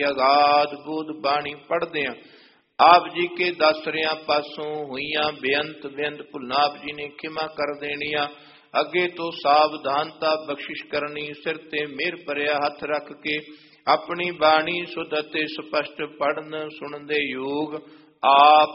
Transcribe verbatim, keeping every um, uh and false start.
ਅਗਾਧ ਬੂਧ ਬਾਣੀ ਪੜ੍ਹਦਿਆਂ ਆਪ ਜੀ ਕੇ ਦਸ ਰਿਆਂ ਪਾਸੋਂ ਹੋਈਆਂ ਬੇਅੰਤ ਬੇਅੰਤ ਭੁੱਲਾਂ ਆਪ ਜੀ ਨੇ ਖਿਮਾ ਕਰ ਦੇਣੀਆਂ। ਅੱਗੇ ਤੋਂ ਸਾਵਧਾਨਤਾ ਬਖਸ਼ਿਸ਼ ਕਰਨੀ। ਸਿਰ ਤੇ ਮਿਹਰ ਭਰਿਆ ਹੱਥ ਰੱਖ ਕੇ ਆਪਣੀ ਬਾਣੀ ਸੁਧ ਅਤੇ ਸਪਸ਼ਟ ਪੜਨ ਸੁਣਨ ਦੇ ਯੋਗ ਆਪ